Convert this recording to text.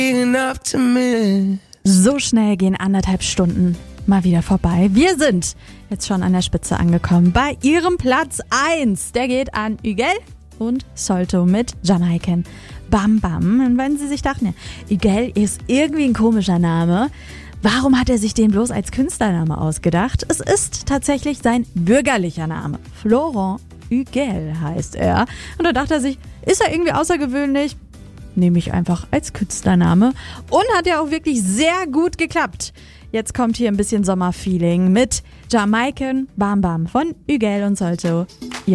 enough to miss. So schnell gehen 1,5 Stunden mal wieder vorbei. Wir sind jetzt schon an der Spitze angekommen. Bei ihrem Platz 1, der geht an Ügel und Solto mit Jamaican Bam Bam. Und wenn Sie sich dachten, ja, Ügel ist irgendwie ein komischer Name, warum hat er sich den bloß als Künstlername ausgedacht? Es ist tatsächlich sein bürgerlicher Name. Florent Ügel heißt er. Und da dachte er sich, ist er irgendwie außergewöhnlich? Nehme ich einfach als Künstlername. Und hat ja auch wirklich sehr gut geklappt. Jetzt kommt hier ein bisschen Sommerfeeling mit Jamaican Bam Bam von Ügel und Solto.